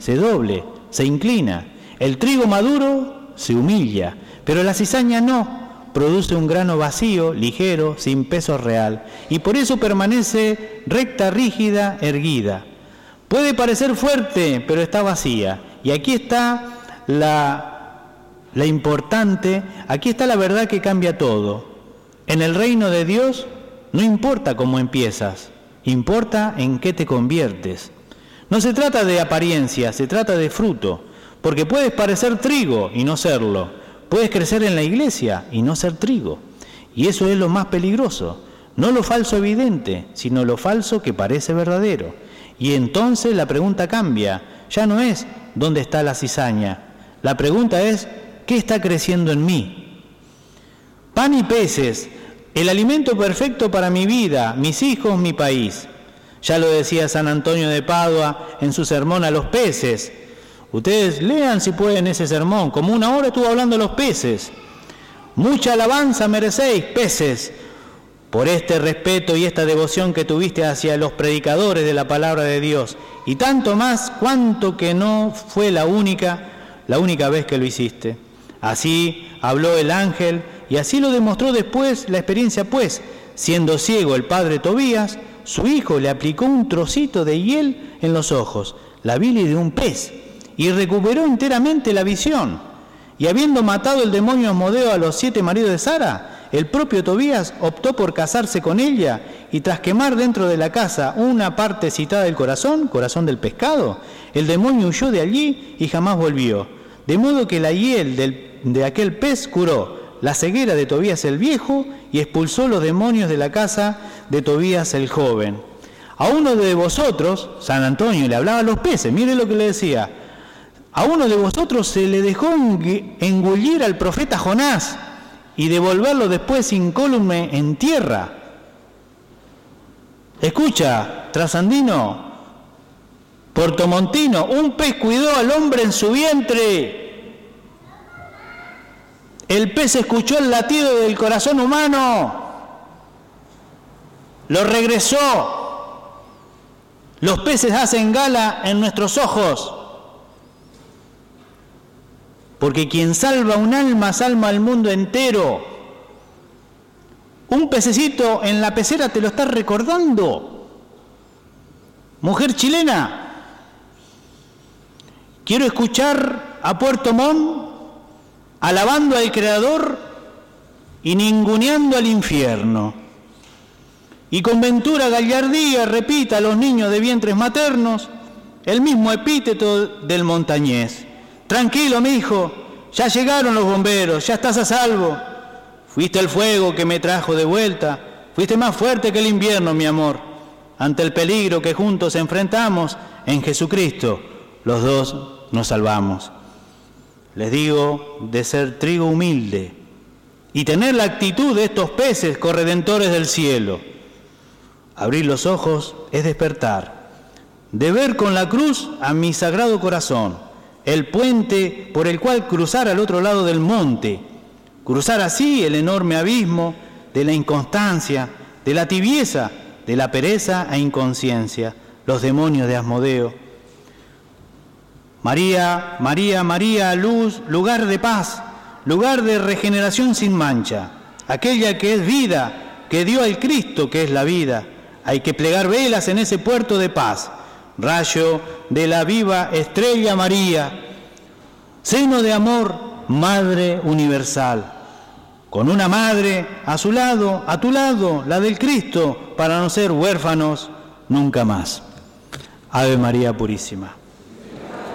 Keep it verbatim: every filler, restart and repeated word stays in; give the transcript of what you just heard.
se doble, se inclina. El trigo maduro se humilla, pero la cizaña no. Produce un grano vacío, ligero, sin peso real, y por eso permanece recta, rígida, erguida. Puede parecer fuerte, pero está vacía. Y aquí está la, la importante, aquí está la verdad que cambia todo. En el reino de Dios no importa cómo empiezas, importa en qué te conviertes. No se trata de apariencia, se trata de fruto, porque puedes parecer trigo y no serlo. Puedes crecer en la iglesia y no ser trigo. Y eso es lo más peligroso. No lo falso evidente, sino lo falso que parece verdadero. Y entonces la pregunta cambia. Ya no es ¿dónde está la cizaña? La pregunta es ¿qué está creciendo en mí? Pan y peces, el alimento perfecto para mi vida, mis hijos, mi país. Ya lo decía San Antonio de Padua en su sermón a los peces. Ustedes lean si pueden ese sermón, como una hora estuvo hablando de los peces. Mucha alabanza merecéis, peces, por este respeto y esta devoción que tuviste hacia los predicadores de la palabra de Dios, y tanto más cuanto que no fue la única, la única vez que lo hiciste. Así habló el ángel, y así lo demostró después la experiencia, pues, siendo ciego el padre Tobías, su hijo le aplicó un trocito de hiel en los ojos, la bilis de un pez, y recuperó enteramente la visión. Y habiendo matado el demonio Asmodeo a los siete maridos de Sara, el propio Tobías optó por casarse con ella, y tras quemar dentro de la casa una parte citada del corazón, corazón del pescado, el demonio huyó de allí y jamás volvió. De modo que la hiel del, de aquel pez curó la ceguera de Tobías el viejo y expulsó los demonios de la casa de Tobías el joven. A uno de vosotros, San Antonio le hablaba a los peces, mire lo que le decía, a uno de vosotros se le dejó engullir al profeta Jonás y devolverlo después incólume en tierra. Escucha, trasandino, portomontino, un pez cuidó al hombre en su vientre. El pez escuchó el latido del corazón humano, lo regresó. Los peces hacen gala en nuestros ojos, porque quien salva un alma, salva al mundo entero. Un pececito en la pecera te lo está recordando. Mujer chilena, quiero escuchar a Puerto Montt alabando al Creador y ninguneando al infierno. Y con Ventura Gallardía repita a los niños de vientres maternos el mismo epíteto del montañés. Tranquilo, mi hijo, ya llegaron los bomberos, ya estás a salvo. Fuiste el fuego que me trajo de vuelta, fuiste más fuerte que el invierno, mi amor. Ante el peligro que juntos enfrentamos, en Jesucristo los dos nos salvamos. Les digo de ser trigo humilde y tener la actitud de estos peces corredentores del cielo. Abrir los ojos es despertar, de ver con la cruz a mi sagrado corazón, el puente por el cual cruzar al otro lado del monte, cruzar así el enorme abismo de la inconstancia, de la tibieza, de la pereza e inconsciencia, los demonios de Asmodeo. María, María, María, luz, lugar de paz, lugar de regeneración sin mancha, aquella que es vida, que dio al Cristo que es la vida. Hay que plegar velas en ese puerto de paz, rayo de la viva estrella María, seno de amor, madre universal. Con una madre a su lado, a tu lado, la del Cristo, para no ser huérfanos nunca más. Ave María Purísima.